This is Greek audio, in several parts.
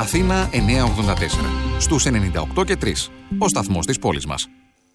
Αθήνα 984. Στους 98 και 3. Ο σταθμός της πόλης μας.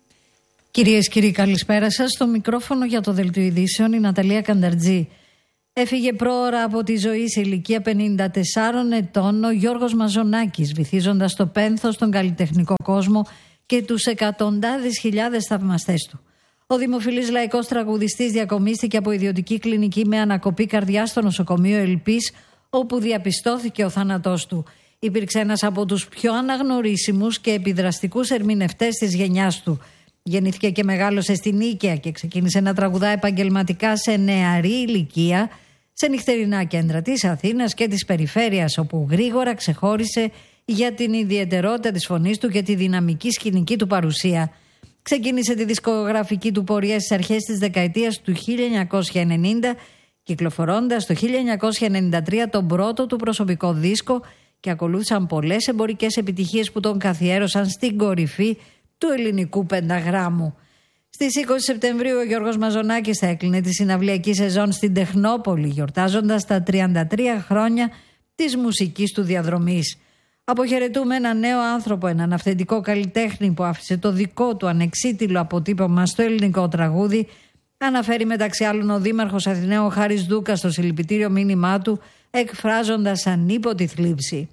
Κυρίες και κύριοι, καλησπέρα σας. Στο μικρόφωνο για το Δελτίο Ειδήσεων η Ναταλία Κανταρτζή. Έφυγε πρόωρα από τη ζωή σε ηλικία 54 ετών ο Γιώργος Μαζονάκης, βυθίζοντας το πένθος στον καλλιτεχνικό κόσμο και τους εκατοντάδες χιλιάδες θαυμαστές του. Ο δημοφιλής λαϊκός τραγουδιστής διακομίστηκε από ιδιωτική κλινική με ανακοπή καρδιάς στο νοσοκομείο Ελπής, όπου διαπιστώθηκε ο θάνατός του. Υπήρξε ένας από τους πιο αναγνωρίσιμους και επιδραστικούς ερμηνευτές της γενιάς του. Γεννήθηκε και μεγάλωσε στην Νίκαια και ξεκίνησε να τραγουδά επαγγελματικά σε νεαρή ηλικία σε νυχτερινά κέντρα της Αθήνας και της περιφέρειας, όπου γρήγορα ξεχώρισε για την ιδιαιτερότητα της φωνής του και τη δυναμική σκηνική του παρουσία. Ξεκίνησε τη δισκογραφική του πορεία στις αρχές της δεκαετίας του 1990, κυκλοφορώντας το 1993 τον πρώτο του προσωπικό δίσκο, και ακολούθησαν πολλές εμπορικές επιτυχίες που τον καθιέρωσαν στην κορυφή του ελληνικού πενταγράμμου. Στις 20 Σεπτεμβρίου ο Γιώργος Μαζονάκης θα έκλεινε τη συναυλιακή σεζόν στην Τεχνόπολη, γιορτάζοντας τα 33 χρόνια της μουσικής του διαδρομής. Αποχαιρετούμε έναν νέο άνθρωπο, έναν αυθεντικό καλλιτέχνη που άφησε το δικό του ανεξίτηλο αποτύπωμα στο ελληνικό τραγούδι, αναφέρει μεταξύ άλλων ο Δήμαρχος Αθηναίων Χάρης Δούκας στο συλληπιτήριο μήνυμά του, εκφράζοντας ανίποτη θλίψη.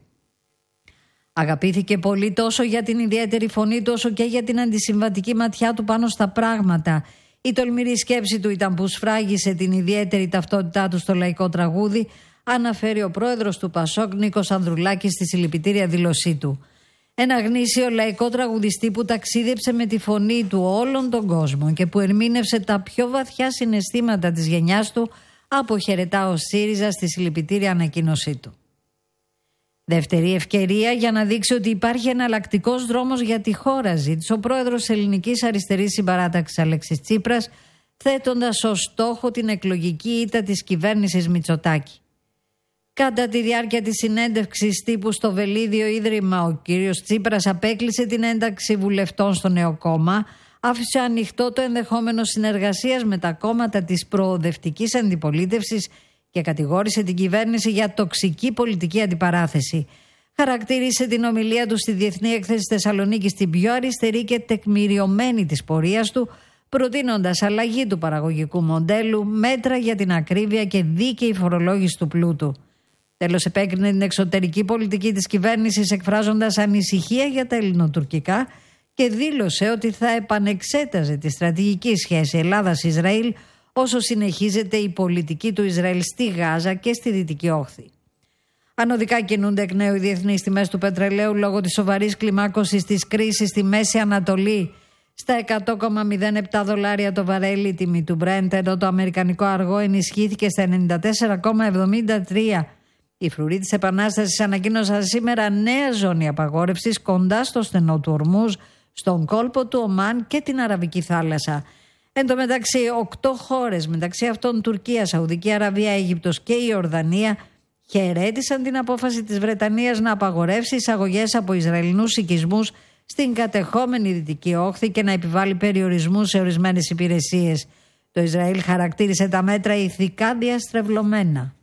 Αγαπήθηκε πολύ τόσο για την ιδιαίτερη φωνή του όσο και για την αντισυμβατική ματιά του πάνω στα πράγματα. Η τολμηρή σκέψη του ήταν που σφράγισε την ιδιαίτερη ταυτότητά του στο λαϊκό τραγούδι, αναφέρει ο πρόεδρος του Πασόκ Νίκος Ανδρουλάκης στη συλληπιτήρια δήλωσή του. Ένα γνήσιο λαϊκό τραγουδιστή που ταξίδεψε με τη φωνή του όλον τον κόσμο και που ερμήνευσε τα πιο βαθιά συναισθήματα της γενιάς του, αποχαιρετά ο ΣΥΡΙΖΑ στη συλληπιτήρια ανακοίνωσή του. Δεύτερη ευκαιρία για να δείξει ότι υπάρχει εναλλακτικός δρόμος για τη χώρα, ζήτησε ο πρόεδρος της Ελληνικής Αριστερής Συμπαράταξης Αλέξης Τσίπρας, θέτοντας ως στόχο την εκλογική ήττα της κυβέρνησης Μητσοτάκη. Κατά τη διάρκεια της συνέντευξης τύπου στο Βελίδιο Ίδρυμα, ο κύριος Τσίπρας απέκλεισε την ένταξη βουλευτών στο νέο κόμμα, άφησε ανοιχτό το ενδεχόμενο συνεργασίας με τα κόμματα της προοδευτικής αντιπολίτευσης και κατηγόρησε την κυβέρνηση για τοξική πολιτική αντιπαράθεση. Χαρακτήρισε την ομιλία του στη Διεθνή Έκθεση Θεσσαλονίκη την πιο αριστερή και τεκμηριωμένη της πορείας του, προτείνοντας αλλαγή του παραγωγικού μοντέλου, μέτρα για την ακρίβεια και δίκαιη φορολόγηση του πλούτου. Τέλος, επέκρινε την εξωτερική πολιτική της κυβέρνησης, εκφράζοντας ανησυχία για τα ελληνοτουρκικά, και δήλωσε ότι θα επανεξέταζε τη στρατηγική σχέση Ελλάδας-Ισραήλ όσο συνεχίζεται η πολιτική του Ισραήλ στη Γάζα και στη Δυτική Όχθη. Ανωδικά κινούνται εκ νέου οι διεθνείς τιμές του πετρελαίου λόγω της σοβαρής κλιμάκωσης της κρίσης στη Μέση Ανατολή. Στα $100,07 το βαρέλι η τιμή του Brent, ενώ το αμερικανικό αργό ενισχύθηκε στα 94,73. Οι φρουροί της Επανάστασης ανακοίνωσαν σήμερα νέα ζώνη απαγόρευσης κοντά στο στενό του Ορμούζ, στον κόλπο του Ομάν και την Αραβική θάλασσα. Εν τω μεταξύ, 8 χώρες, μεταξύ αυτών Τουρκία, Σαουδική Αραβία, Αίγυπτος και η Ιορδανία, χαιρέτησαν την απόφαση της Βρετανίας να απαγορεύσει εισαγωγές από Ισραηλινούς οικισμούς στην κατεχόμενη Δυτική Όχθη και να επιβάλλει περιορισμούς σε ορισμένες υπηρεσίες. Το Ισραήλ χαρακτήρισε τα μέτρα ηθικά διαστρεβλωμένα.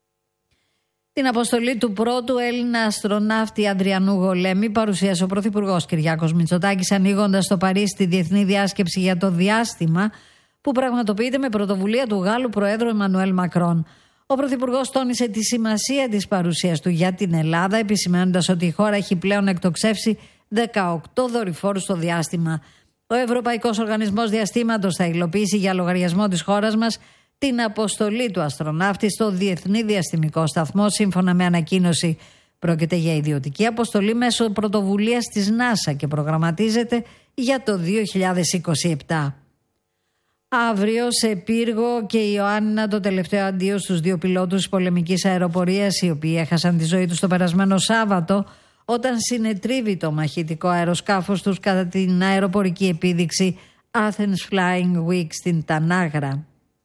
Την αποστολή του πρώτου Έλληνα αστροναύτη Ανδριανού Γολέμη παρουσίασε ο Πρωθυπουργός Κυριάκος Μητσοτάκης, ανοίγοντας στο Παρίσι τη Διεθνή Διάσκεψη για το Διάστημα, που πραγματοποιείται με πρωτοβουλία του Γάλλου Προέδρου Εμμανουέλ Μακρόν. Ο Πρωθυπουργός τόνισε τη σημασία της παρουσίας του για την Ελλάδα, επισημαίνοντας ότι η χώρα έχει πλέον εκτοξεύσει 18 δορυφόρους στο διάστημα. Ο Ευρωπαϊκός Οργανισμός Διαστήματος θα υλοποιήσει για λογαριασμό της χώρας μας την αποστολή του αστροναύτη στο Διεθνή Διαστημικό Σταθμό, σύμφωνα με ανακοίνωση. Πρόκειται για ιδιωτική αποστολή μέσω πρωτοβουλίας της ΝΑΣΑ και προγραμματίζεται για το 2027. Αύριο σε Πύργο και Ιωάννινα το τελευταίο αντίο στους 2 πιλότους της πολεμικής αεροπορίας, οι οποίοι έχασαν τη ζωή τους το περασμένο Σάββατο όταν συνετρίβει το μαχητικό αεροσκάφος τους κατά την αεροπορική επίδειξη Athens Flying Week στην Τανάγρα.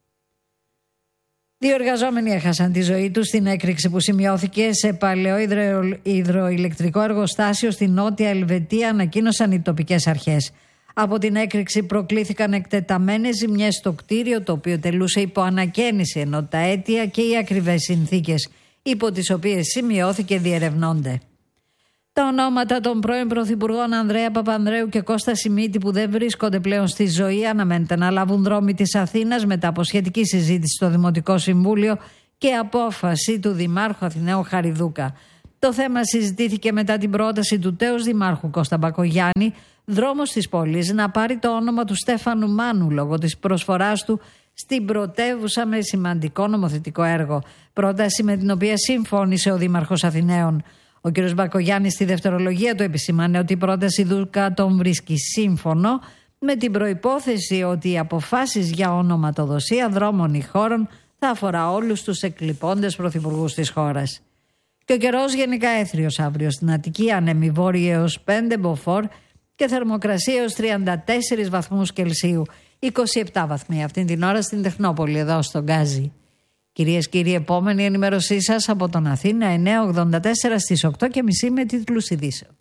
2 εργαζόμενοι έχασαν τη ζωή τους στην έκρηξη που σημειώθηκε σε παλαιό υδροηλεκτρικό εργοστάσιο στη Νότια Ελβετία, ανακοίνωσαν οι τοπικές αρχές. Από την έκρηξη προκλήθηκαν εκτεταμένες ζημιές στο κτίριο, το οποίο τελούσε υπό ανακαίνιση, ενώ τα αίτια και οι ακριβές συνθήκες υπό τις οποίες σημειώθηκε διερευνώνται. Τα ονόματα των πρώην πρωθυπουργών Ανδρέα Παπανδρέου και Κώστα Σιμίτη, που δεν βρίσκονται πλέον στη ζωή, αναμένεται να λάβουν δρόμοι της Αθήνας μετά από σχετική συζήτηση στο Δημοτικό Συμβούλιο και απόφαση του Δημάρχου Αθηναίου Χαριδούκα. Το θέμα συζητήθηκε μετά την πρόταση του τέως Δημάρχου Κώστα Μπακογιάννη, δρόμος της πόλης να πάρει το όνομα του Στέφανου Μάνου λόγω της προσφοράς του στην πρωτεύουσα με σημαντικό νομοθετικό έργο. Πρόταση με την οποία συμφώνησε ο Δήμαρχος Αθηναίων. Ο κ. Μπακογιάννης στη δευτερολογία του επισήμανε ότι η πρόταση Δούκα τον βρίσκει σύμφωνο, με την προϋπόθεση ότι οι αποφάσεις για ονοματοδοσία δρόμων ή χώρων θα αφορά όλους τους εκλειπώντες πρωθυπουργούς της χώρας. Και ο καιρός γενικά έθριος αύριο στην Αττική, άνεμοι βόρειοι έως 5 μποφόρ και θερμοκρασία έως 34 βαθμούς Κελσίου, 27 βαθμοί αυτή την ώρα στην Τεχνόπολη, εδώ στον Γκάζι. Κυρίες και κύριοι, επόμενη ενημέρωσή σας από τον Αθήνα 9:84 στις 8:30 με τίτλους ειδήσεων.